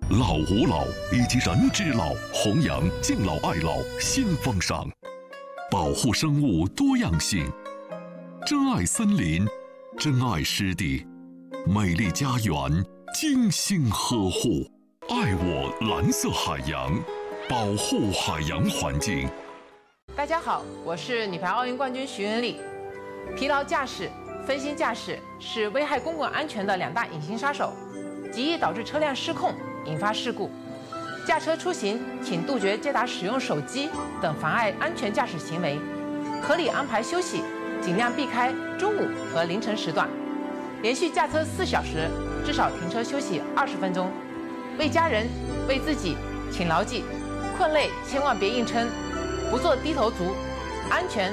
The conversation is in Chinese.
老吾老以及人之老，弘扬敬老爱老新风尚，保护生物多样性，珍爱森林，珍爱湿地，美丽家园精心呵护，爱我蓝色海洋，保护海洋环境。 大家好，我是女排奥运冠军徐文丽。疲劳驾驶、分心驾驶是危害公共安全的2大隐形杀手，极易导致车辆失控，引发事故。驾车出行，请杜绝接打使用手机等妨碍安全驾驶行为，合理安排休息，尽量避开中午和凌晨时段。连续驾车4小时，至少停车休息20分钟。为家人、为自己，请牢记：困累千万别硬撑，不做低头族，安全